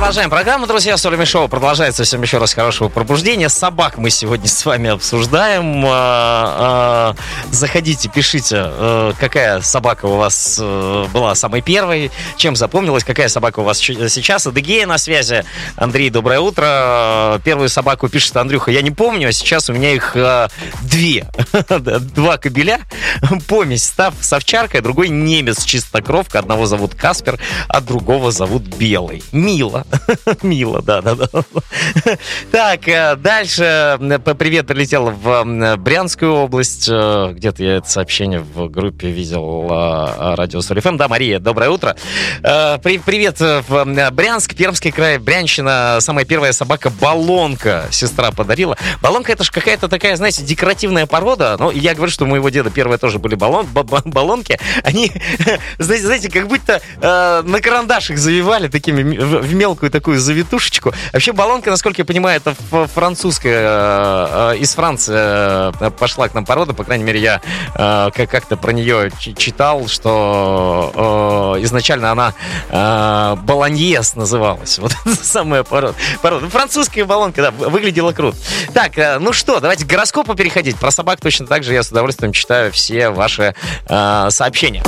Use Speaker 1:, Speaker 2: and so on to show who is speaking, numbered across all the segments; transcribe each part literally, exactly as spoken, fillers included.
Speaker 1: Продолжаем программу, друзья. Соль Шоу продолжается. Всем еще раз хорошего пробуждения. Собак мы сегодня с вами обсуждаем. Заходите, пишите, какая собака у вас была самой первой, чем запомнилась, какая собака у вас сейчас. Адыгея на связи. Андрей, доброе утро. Первую собаку пишет Андрюха, я не помню, а сейчас у меня их две. Два кобеля. Помесь став с овчаркой, другой немец чистокровка. Одного зовут Каспер, а другого зовут Белый. Мило. Мило, да-да-да. Так, дальше. Привет прилетел в Брянскую область. Где-то я это сообщение в группе видел. Радио Соль эф эм. Да, Мария, доброе утро. Привет в Брянск, Пермский край, Брянщина. Самая первая собака Балонка сестра подарила. Балонка — это же какая-то такая, знаете, декоративная порода. Ну, я говорю, что у моего деда первые тоже были баллон, балонки. Они, знаете, знаете, как будто э, на карандаш их завивали такими в, в мелкую такую завитушечку. Вообще балонка, насколько я понимаю, это французская, э, из Франции э, пошла к нам порода. По крайней мере, я э, как-то про нее читал, что э, изначально она э, болоньез называлась. Вот самая порода. порода. Французская балонка, да, выглядела круто. Так, э, ну что, давайте к гороскопу переходить. Про собак точно так же я с удовольствием читаю все ваши э, сообщения.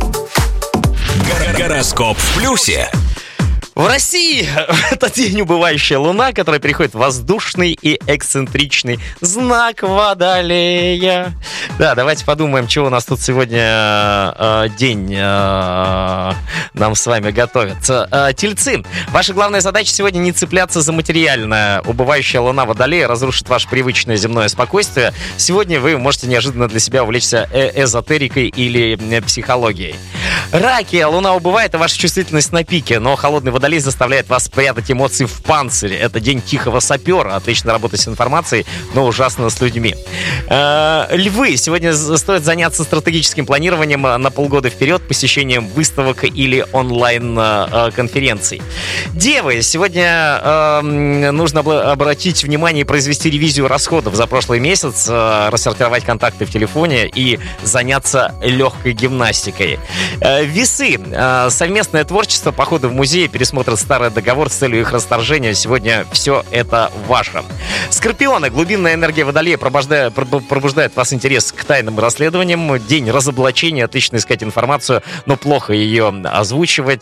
Speaker 2: Гороскоп в плюсе.
Speaker 1: В России в этот день убывающая луна, которая переходит в воздушный и эксцентричный знак Водолея. Да, давайте подумаем, чего у нас тут сегодня э, день э, нам с вами готовит. Э, тельцы, ваша главная задача сегодня не цепляться за материальное. Убывающая луна Водолея разрушит ваше привычное земное спокойствие. Сегодня вы можете неожиданно для себя увлечься э- эзотерикой или э, психологией. Раки, луна убывает, и ваша чувствительность на пике, но холодный водолей заставляет вас спрятать эмоции в панцире. Это день тихого сапера, отлично работать с информацией, но ужасно с людьми. Э, львы, сегодня стоит заняться стратегическим планированием на полгода вперед, посещением выставок или онлайн-конференций. Девы, сегодня э, нужно обратить внимание и произвести ревизию расходов за прошлый месяц, э, рассортировать контакты в телефоне и заняться легкой гимнастикой. Э, весы, э, совместное творчество, походы в музей, пересмотр старый договор с целью их расторжения. Сегодня все это ваше. Скорпионы, глубинная энергия Водолея пробуждает, пробуждает в вас интерес к тайным расследованиям. День разоблачения, отлично искать информацию, но плохо ее озвучивать.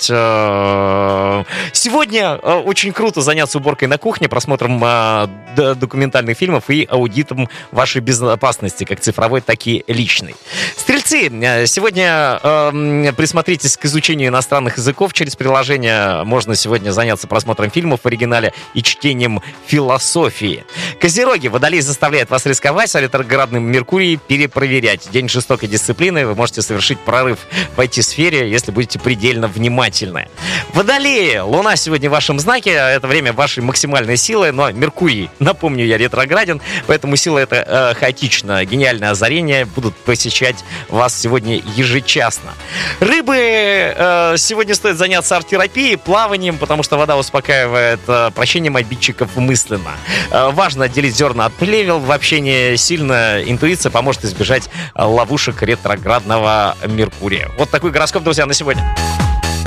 Speaker 1: Сегодня очень круто заняться уборкой на кухне, просмотром документальных фильмов и аудитом вашей безопасности, как цифровой, так и личной. Стрельцы, сегодня присмотритесь к изучению иностранных языков через приложение. Можно сегодня заняться просмотром фильмов в оригинале и чтением философии. Козероги, Водолей заставляет вас рисковать, а ретроградный Меркурий перепроверять. День жестокой дисциплины. Вы можете совершить прорыв в ай ти-сфере, если будете предельно внимательны. Водолеи, Луна сегодня в вашем знаке. Это время вашей максимальной силы, но Меркурий, напомню я, ретрограден, поэтому сила это э, хаотично. Гениальное озарение будут посещать вас сегодня ежечасно. Рыбы, э, сегодня стоит заняться арт-терапией, плаванием, потому что вода успокаивает, э, прощением обидчиков мысленно. Э, важно отделить зерна от плевел. В общении сильная интуиция поможет избежать ловушек ретроградного Меркурия. Вот такой гороскоп, друзья, на сегодня.